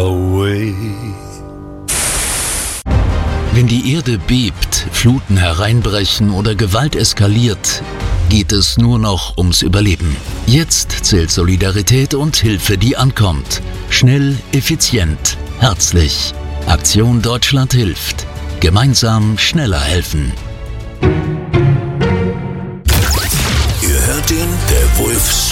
away. Wenn die Erde bebt, Fluten hereinbrechen oder Gewalt eskaliert, geht es nur noch ums Überleben. Jetzt zählt Solidarität und Hilfe, die ankommt. Schnell, effizient, herzlich. Aktion Deutschland hilft. Gemeinsam schneller helfen. Ihr hört ihn, der Wolf